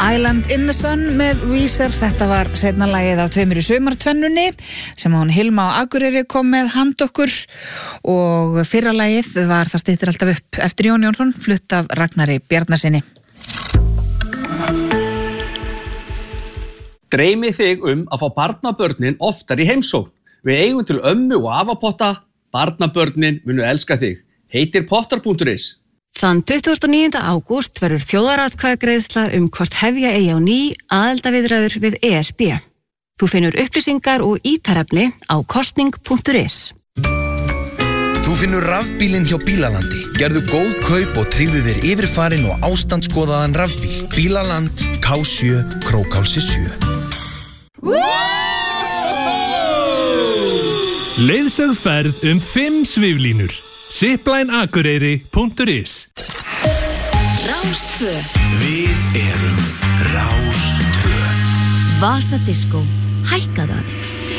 Island in the Sun með Weezer. Þetta var seinna lagið af Tveimur í sumartvennunni sem hún Hilma á Akureyri kom með hand okkur og fyrra lagið var Það styttir alltaf upp eftir Jón Jónsson, flutt af Ragnari Bjarnasyni. Dreymið þig að fá barnabörnin oftar í heimsókn. Við eigum til ömmu og afapotta. Barnabörnin munu elska þig. Heitir pottar.is. Þann 29. ágúst verður þjóðaratkvæðagreiðsla hvort hefja eigi á ný aðildarviðræður við ESB. Þú finnur upplýsingar og ítarefni á kosning.is. Þú finnur rafbílinn hjá Bílalandi. Gerðu góð kaup og tryggðu þér yfirfarinn og ástandsskoðaðan rafbíl. Bílaland, K7, Krókálsi 7. Leiðsögð ferð 5 sviflínur. Ziplineakureyri.is. Rás 2. Við erum Rás 2. Vasa Disco. Hækkaðu aðeins.